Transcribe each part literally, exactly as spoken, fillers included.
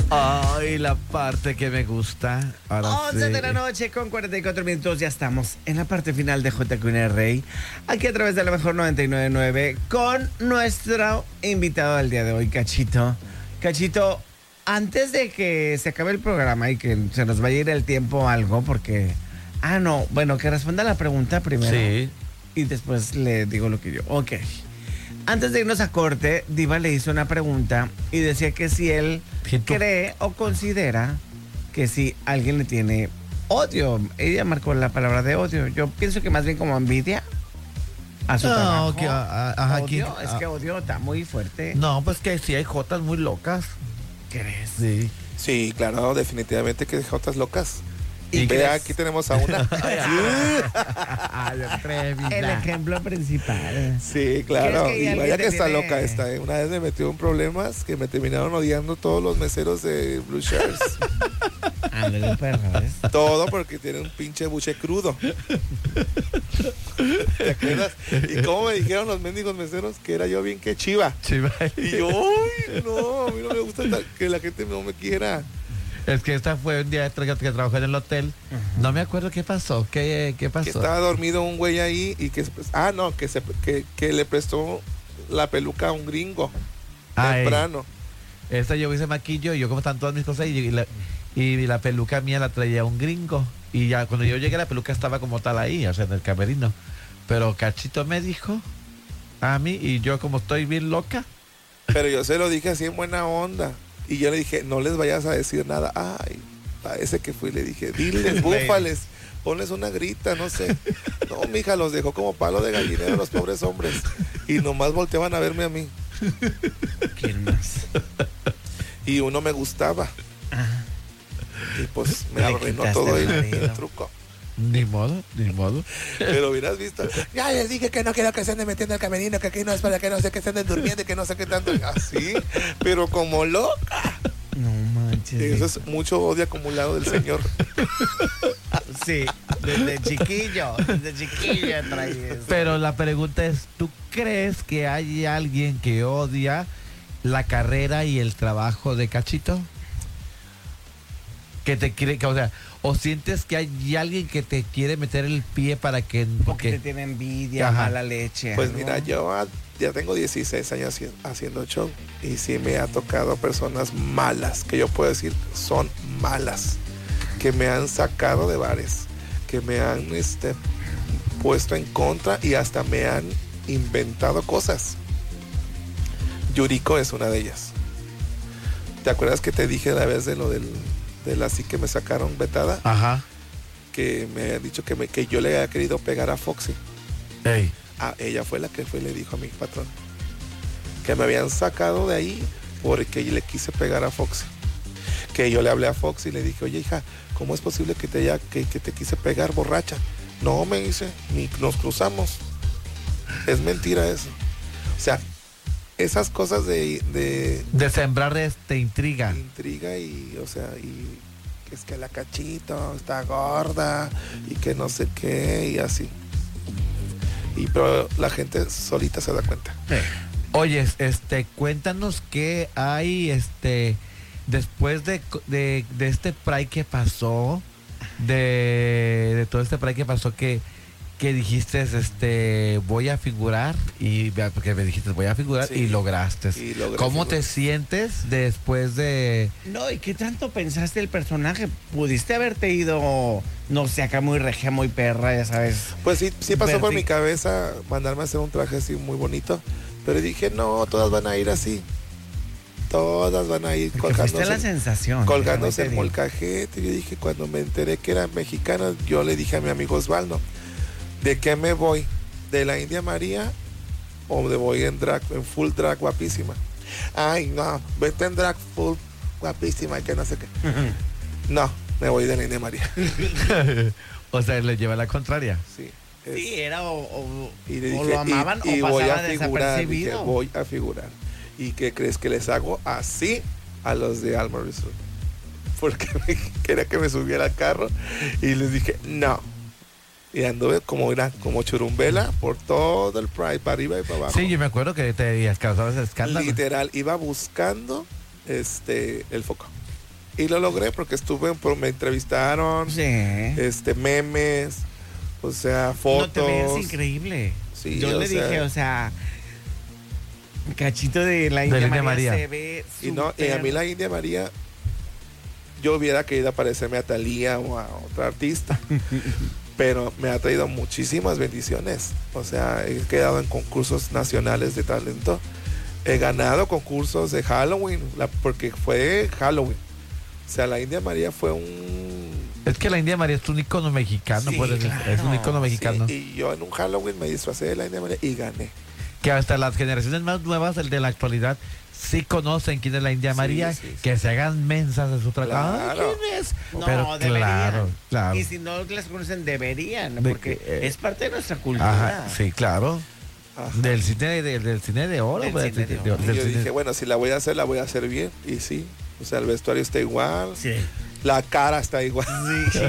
Ay, la parte que me gusta. Ahora once sí. de la noche con cuarenta y cuatro minutos. Ya estamos en la parte final de J Q N Rey. Aquí a través de la mejor noventa y nueve punto nueve con nuestro invitado del día de hoy, Cachito. Cachito, antes de que se acabe el programa y que se nos vaya a ir el tiempo o algo, porque... Ah, no, bueno, que responda la pregunta primero. Sí. Y después le digo lo que yo... Ok. Antes de irnos a corte, Diva le hizo una pregunta y decía que si él cree o considera que si alguien le tiene odio. Ella marcó la palabra de odio. Yo pienso que más bien como envidia a su No, trabajo. que, a- a- ajá, Odio, que- es a- que odio está muy fuerte. No, pues que sí hay jotas muy locas. ¿Crees? Sí. Sí, claro, definitivamente que jotas locas. ¿Y Y vea, crees? aquí tenemos a una. Ay, atrevida. El ejemplo principal. Sí, claro. ¿Crees que Y alguien vaya te que está tiene- loca esta. ¿eh? Una vez me metió en problemas que me terminaron odiando todos los meseros de Blue Sharks. Ándale, perro, ¿ves? Todo porque tiene un pinche buche crudo. ¿Te acuerdas? ¿Y cómo me dijeron los mendigos meseros que era yo bien que chiva? Chiva. Y yo, uy, no, a mí no me gusta ta- que la gente no me quiera. Es que esta fue un día que, que trabajé en el hotel. No me acuerdo qué pasó. ¿Qué, qué Que pasó? estaba dormido un güey ahí y que, ah, no, que, se, que, que le prestó la peluca a un gringo Ay. temprano. Esta yo hice maquillo y yo como están todas mis cosas y, y la, y la peluca mía la traía un gringo. Y ya cuando yo llegué la peluca estaba como tal ahí, o sea, en el camerino. Pero Cachito me dijo a mí y yo como estoy bien loca. Pero yo se lo dije así en buena onda. Y yo le dije, no les vayas a decir nada. Ay, a ese que fui le dije, diles, búfales, ponles una grita, no sé. No, mija, los dejó como palo de gallinero a los pobres hombres. Y nomás volteaban a verme a mí. ¿Quién más? Y uno me gustaba. Ajá. Y pues me Le arruinó quitaste todo el el, marido. el truco. Ni modo, ni modo. Pero hubieras visto. Ya les dije que no quiero que se anden metiendo al camerino, que aquí no es para que no sé que se anden durmiendo y que no sé qué tanto. Así, pero como loca. No manches. Eso es mucho odio acumulado del señor. Sí, desde chiquillo, desde chiquillo trae eso. Pero la pregunta es, ¿tú crees que hay alguien que odia la carrera y el trabajo de Cachito? Que te quiere, que, o sea, o sientes que hay alguien que te quiere meter el pie para que... Porque porque te tiene envidia, Ajá. mala leche. Pues algo. mira, yo ah, ya tengo dieciséis años haci- haciendo show y sí me ha tocado personas malas, que yo puedo decir son malas, que me han sacado de bares, que me han este, puesto en contra y hasta me han inventado cosas. Yuriko es una de ellas. ¿Te acuerdas que te dije la vez de lo del, de la sí que me sacaron vetada? Ajá. Que me ha dicho que, me, que yo le había querido pegar a Foxy. Ey. Ah, ella fue la que fue y le dijo a mi patrón que me habían sacado de ahí porque le quise pegar a Foxy. Que yo le hablé a Foxy y le dije, oye hija, ¿cómo es posible que te, haya, que, que te quise pegar borracha? No, me dice, ni nos cruzamos. Es mentira eso. O sea, esas cosas de, de De sembrar este intriga. intriga y, o sea, y que es que la Cachito está gorda y que no sé qué y así. Y pero la gente solita se da cuenta. Oye, este, cuéntanos qué hay, este, después de, de, de este Pride que pasó, de, de todo este Pride que pasó, que, que dijiste, este, voy a figurar, y porque me dijiste, voy a figurar, Sí. y lograste. Y logré ¿Cómo figurar. te sientes después de...? No, ¿y qué tanto pensaste el personaje? Pudiste haberte ido, no sé, acá muy regia, muy perra, ya sabes. Pues sí, sí pasó por Verti- mi cabeza mandarme a hacer un traje así muy bonito, pero dije, no, todas van a ir así. Todas van a ir Porque fuiste la colgándose, sensación. colgándose el déjame te digo. molcajete. Yo dije, cuando me enteré que era mexicana, yo le dije a mi amigo Osvaldo, ¿de qué me voy? ¿De la India María o me voy en drag, en full drag guapísima? Ay, no, vete en drag full guapísima y que no sé qué. No, me voy de la India María. O sea, le lleva la contraria. Sí. es- Sí, era o, o- Y le o dije, lo amaban y, y o voy pasaba a figurar, dije, desapercibido. voy a figurar. ¿Y qué crees que les hago? Así a los de Alma Resort. Porque me quería que me subiera al carro y les dije, no. Y anduve como era, como churumbela por todo el Pride, para arriba y para abajo. Sí, yo me acuerdo que te causabas escándalo. Literal, iba buscando este el foco. Y lo logré porque estuve, por- me entrevistaron, Sí. este, memes, o sea, fotos. No te veas increíble. Sí, Yo o le sea- dije, o sea, Cachito de la India, la India María, María. se ve Y, no, y a súper- mí la India María, yo hubiera querido parecerme a Thalía o a otra artista, pero me ha traído muchísimas bendiciones. O sea, he quedado en concursos nacionales de talento, he ganado concursos de Halloween, la- porque fue Halloween. O sea, la India María fue un... Es que la India María es un icono mexicano, Sí, pues, es- claro. es un icono mexicano. Sí, y yo en un Halloween me disfracé de la India María y gané. Que hasta las generaciones más nuevas, el de la actualidad, sí conocen quién es la India Sí, María, sí, sí. que se hagan mensas de su trabajo. Claro. ¿Quién es? No, Pero deberían. claro, claro. Y si no las conocen, deberían, De porque que, eh, es parte de nuestra cultura. Ajá, sí, claro. Ajá. Del cine de, del cine de oro. Del pues, cine de de- oro. Y del yo cine- dije, bueno, si la voy a hacer, la voy a hacer bien. Y sí, o sea, el vestuario está igual, Sí. la cara está igual. Sí.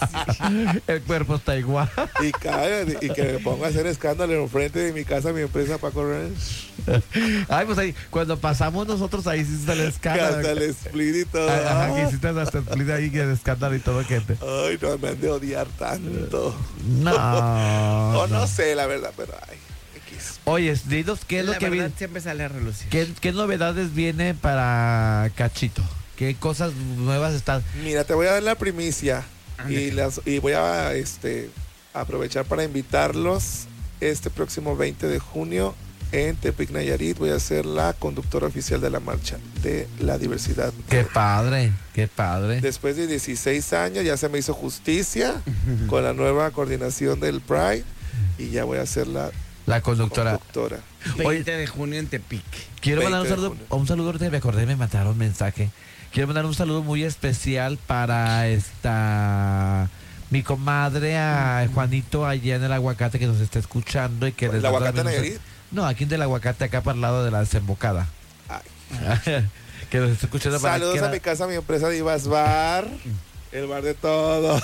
El cuerpo está igual. Y, cae, y que me ponga a hacer escándalo en frente de mi casa, mi empresa, Paco Ranch. Ay, pues ahí, cuando pasamos nosotros ahí sí está el Hasta escándalo. el split y todo. Ajá, que hiciste hasta el split ahí, que el escándalo y todo, que te... Ay, no, me han de odiar tanto. No. O no, no. sé, la verdad, pero ay, X. Oye, dinos, ¿qué es La lo que verdad viene? siempre sale a relucir. ¿Qué, ¿Qué novedades viene para Cachito? ¿Qué cosas nuevas están? Mira, te voy a dar la primicia. Ándale. Y, las, y voy a este, aprovechar para invitarlos este próximo veinte de junio en Tepic, Nayarit. Voy a ser la conductora oficial de la marcha de la diversidad. Qué padre, qué padre. Después de dieciséis años ya se me hizo justicia con la nueva coordinación del Pride y ya voy a ser la La conductora. conductora. veinte de junio en Tepic. Quiero mandar un veinte de saludo, junio. un saludo, ahorita me acordé, me mandaron un mensaje. Quiero mandar un saludo muy especial para esta mi comadre a Juanito allá en el aguacate que nos está escuchando y que ¿El les mando aguacate también un Nayarit? sal- No, aquí en el aguacate, acá para el lado de la desembocada. Ay. Que nos está escuchando para Saludos que a era- mi casa, mi empresa Divas Bar, el bar de todos.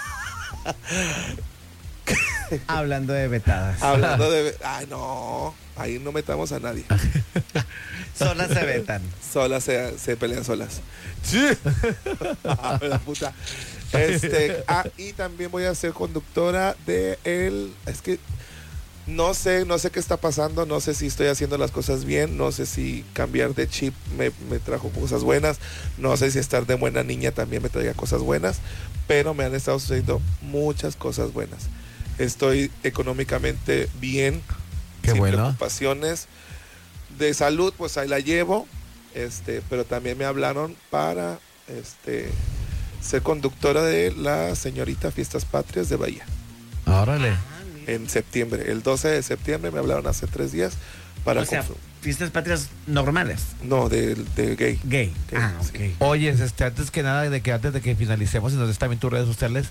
Hablando de vetadas. Hablando de... Ay, no, ahí no metamos a nadie. Solas se vetan. Solas se, se pelean solas. Sí. Ah, la puta. Este, ah, y también voy a ser conductora de el... Es que no sé, no sé qué está pasando, no sé si estoy haciendo las cosas bien, no sé si cambiar de chip me, me trajo cosas buenas, no sé si estar de buena niña también me traiga cosas buenas, pero me han estado sucediendo muchas cosas buenas. Estoy económicamente bien, Qué sin bueno. preocupaciones. De salud, pues ahí la llevo, este, pero también me hablaron para este, ser conductora de la señorita Fiestas Patrias de Bahía Órale. en septiembre. El doce de septiembre me hablaron hace tres días para... O sea, conf- fiestas patrias normales. no, de, de gay. Gay. Sí, Ah, sí. ok. Oye, este, antes que nada, de que antes de que finalicemos y nos des también tus redes sociales,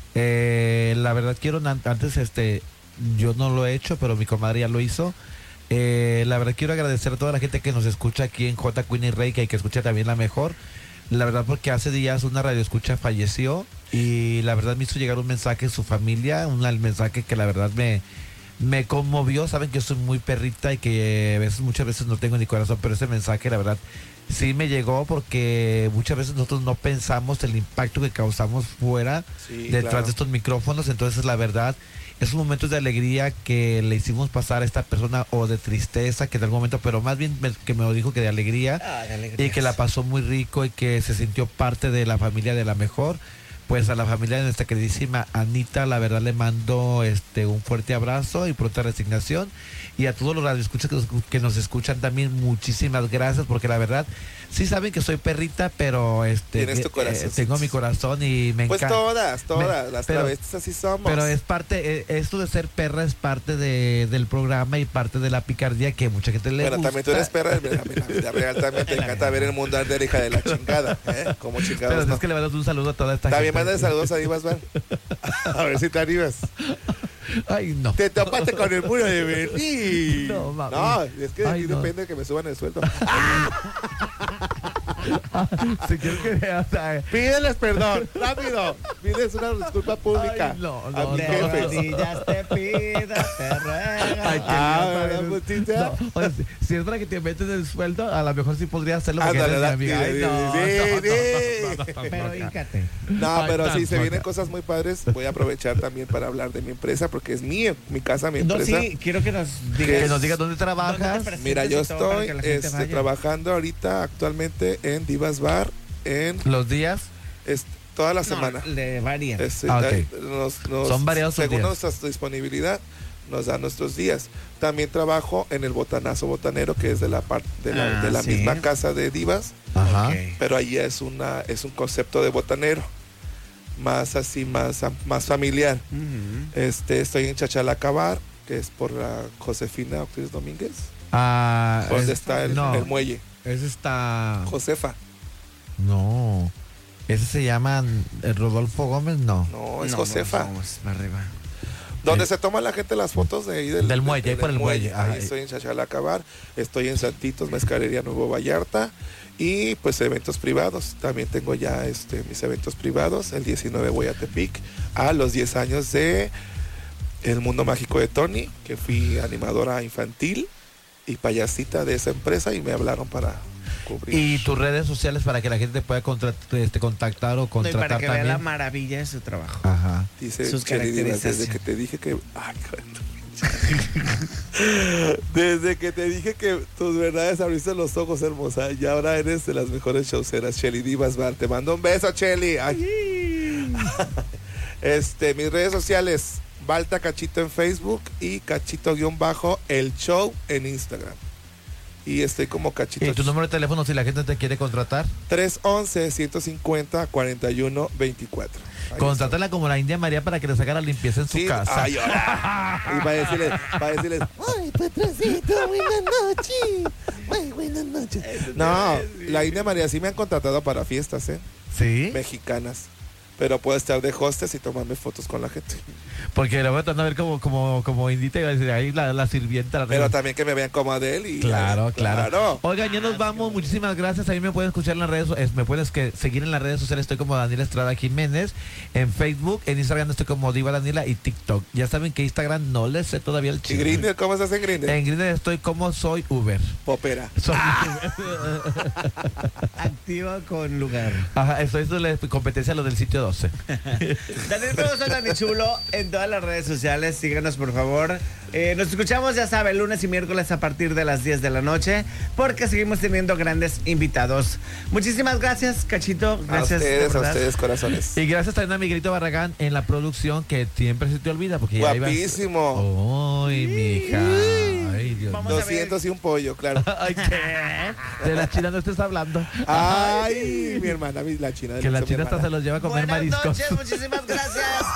eh, la verdad quiero an- antes, este, yo no lo he hecho, pero mi comadre ya lo hizo. Eh, la verdad quiero agradecer a toda la gente que nos escucha aquí en J Queen y Rey, que, que escucha también la mejor. La verdad porque hace días una radio escucha falleció y la verdad me hizo llegar un mensaje de su familia, un al- mensaje que la verdad me, me conmovió. Saben que yo soy muy perrita y que a veces, muchas veces no tengo ni corazón, pero ese mensaje la verdad sí me llegó porque muchas veces nosotros no pensamos el impacto que causamos fuera, Sí, detrás claro. de estos micrófonos. Entonces la verdad es un momento de alegría que le hicimos pasar a esta persona, o de tristeza que en algún momento, pero más bien me- que me lo dijo que de alegría, Ah, de y alegrías. que la pasó muy rico y que se sintió parte de la familia de la mejor. Pues a la familia de nuestra queridísima Anita, la verdad le mando este un fuerte abrazo y pronta resignación. Y a todos los radioescuchas que nos, que nos escuchan también, muchísimas gracias, porque la verdad, sí saben que soy perrita, pero este Tienes tu eh, corazón. tengo mi corazón y me Pues encanta. todas, todas, Me- las pero- travestis así somos. Pero es parte, eh, esto de ser perra es parte de, del programa y parte de la picardía que mucha gente le Bueno, gusta. también tú eres perra de la la vida real, también te encanta ver el mundo arder, hija de la chingada, ¿eh? Como Pero chingados, ¿no? es que le mandas un saludo a toda esta También gente. manda saludos a Divas Bar. A ver si te animas. Ay, no. Te topaste con el muro de Berlín. No, mami. No, es que de Ay, aquí no. depende de que me suban el sueldo. Si quieres que veas, ay, Pídeles perdón, rápido. Pides una disculpa pública. Ay, no, a no, mi De no, jefe. rodillas te pido, te ruego. ay, qué Ah, bien, ¿verdad, padre. putita? No, oye, si, si es para que te metes el sueldo, a lo mejor sí podría hacerlo porque Ándale, eres mi da- amiga. Ay, di- no, di- no, no, di- no, Pero híncate. No, Ay, pero sí, se tampoco. vienen cosas muy padres. Voy a aprovechar también para hablar de mi empresa, porque es mi, mi casa, mi No, empresa. sí, quiero que nos Que digas. nos digas dónde ¿Dónde trabajas. te presentes Mira, yo y todo para estoy que la gente este, vaya? trabajando ahorita actualmente en Divas Bar en Los días. es- toda la No, semana. le varían. Este, Ah, ok. eh, nos- nos- Son variados sus según días. nuestra disponibilidad, nos dan nuestros días. También trabajo en el Botanazo Botanero, que es de la, par- de la, Ah, de la sí. misma casa de Divas, Ajá. Ok. pero ahí es, una, es un concepto de botanero, más así, más, am- más familiar. Ujú. Este, estoy en Chachalacabar, que es por la Josefina Ortiz Domínguez, Ah, donde es- está el, no, el muelle. ese está. Josefa. No. Ese se llama eh, Rodolfo Gómez, no. No, es No, Josefa. Vamos, para arriba. Donde Eh, se toman la gente las fotos de ahí del, Del muelle, ahí por el muelle, ajá. Ahí estoy en Chachalacabar, estoy en Santitos, Mezcalería Nuevo Vallarta y pues eventos privados. También tengo ya este mis eventos privados. El diecinueve voy a Tepic a los diez años de El Mundo Mágico de Tony, que fui animadora infantil y payasita de esa empresa y me hablaron para cubrir. Y tus redes sociales para que la gente te pueda contra- este, contactar o No, y contratar para que vea también. la maravilla de su trabajo. Ajá. Dice sus Chely Divas, desde caracterizaciones. que te dije que. Ay, joder. Desde que te dije que tus verdades abriste los ojos, hermosa. Y ahora eres de las mejores showceras, Chely Divas Bar. Te mando un beso, Chely. Ay. Este, mis redes sociales, Balta Cachito en Facebook y Cachito-el show en Instagram. Y estoy como Cachito. ¿Y tu número de teléfono si la gente te quiere contratar? tres once, ciento cincuenta, cuarenta y uno, veinticuatro. Ahí Contrátala como la India María para que le saque la limpieza en su Sí, casa. ay, ahora. Y para decirles, para decirles, ay, patroncito, buenas noches. Ay, buenas noches. No, la India María sí me han contratado para fiestas, ¿eh? ¿Sí? Mexicanas. Pero puedo estar de hostess y tomarme fotos con la gente. Porque lo voy a tratar de ver como, como, como Indita y va a decir, ahí la, la sirvienta. La Pero reina. también que me vean como Adele. Y, Claro, claro, claro. Oigan, ya nos vamos. Muchísimas gracias. A mí me pueden escuchar en las redes, es- me puedes que seguir en las redes sociales. Estoy como Daniela Estrada Jiménez. En Facebook, en Instagram estoy como Diva Daniela y TikTok. Ya saben que Instagram no les sé todavía el ¿Y chiste. Grindr? ¿Cómo estás en Grindr? En Grindr estoy como soy Uber. Popera. Soy Activa con lugar. Ajá, estoy en la competencia lo del sitio doce. Daniel Pedrosa, Dani Chulo, en todas las redes sociales. Síganos, por favor. Eh, nos escuchamos, ya sabe, lunes y miércoles a partir de las diez de la noche, porque seguimos teniendo grandes invitados. Muchísimas gracias, Cachito. A Gracias. de ustedes, a verdad. ustedes, corazones. Y gracias también a Miguelito Barragán en la producción, que siempre se te olvida porque ya ibas- Guapísimo. Ay, mija. Ay, Dios Vamos mío. a ver. doscientos y un pollo, claro. Ay, ¿qué? De la China no estés hablando. Ay, mi hermana, mi- la china. de Que la Luxo, mi China hasta hermana. se los lleva a comer Buenas mariscos. noches, muchísimas gracias.